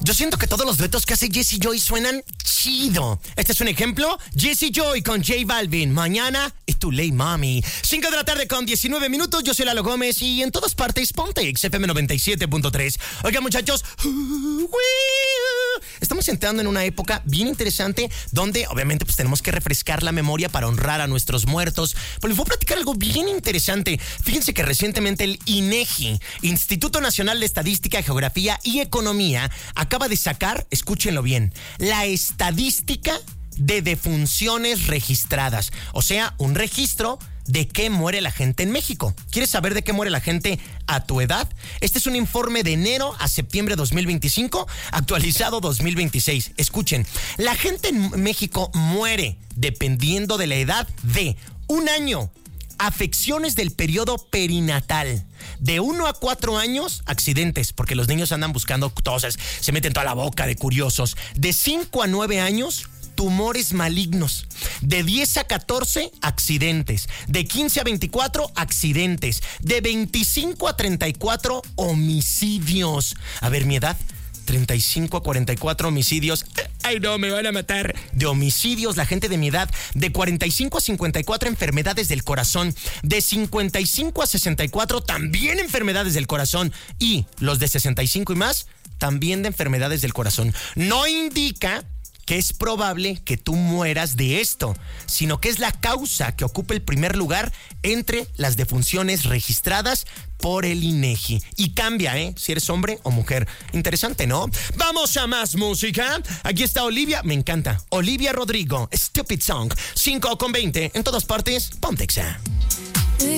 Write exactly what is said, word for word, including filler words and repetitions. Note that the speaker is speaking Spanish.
Yo siento que todos los duetos que hace Jessie Joy suenan chido. Este es un ejemplo. Jessie Joy con J Balvin. Mañana es tu ley, mami. cinco de la tarde con diecinueve minutos. Yo soy Lalo Gómez y en todas partes ponte X F M noventa y siete punto tres. Oigan, muchachos, estamos entrando en una época bien interesante donde obviamente pues tenemos que refrescar la memoria para honrar a nuestros muertos. Pero les voy a platicar algo bien interesante. Fíjense que recientemente el INEGI, Instituto Nacional de Estadística, Geografía y Economía, acaba de sacar, escúchenlo bien, la estadística de defunciones registradas. O sea, un registro de qué muere la gente en México. ¿Quieres saber de qué muere la gente a tu edad? Este es un informe de enero a septiembre de dos mil veinticinco, actualizado dos mil veintiséis. Escuchen, la gente en México muere dependiendo de la edad de un año, afecciones del periodo perinatal. De uno a cuatro años, accidentes, porque los niños andan buscando cosas, se meten toda la boca de curiosos. De cinco a nueve años, tumores malignos. De diez a catorce, accidentes. De quince a veinticuatro, accidentes. De veinticinco a treinta y cuatro, homicidios. A ver, mi edad, treinta y cinco a cuarenta y cuatro homicidios. Ay, no, me van a matar. De homicidios, la gente de mi edad. De cuarenta y cinco a cincuenta y cuatro, enfermedades del corazón. De cincuenta y cinco a sesenta y cuatro, también enfermedades del corazón. Y los de sesenta y cinco y más, también de enfermedades del corazón. No indica que es probable que tú mueras de esto, sino que es la causa que ocupa el primer lugar entre las defunciones registradas por el INEGI. Y cambia, ¿eh? Si eres hombre o mujer. Interesante, ¿no? Vamos a más música. Aquí está Olivia. Me encanta. Olivia Rodrigo. Stupid Song. cinco con veinte. En todas partes, Pontexa.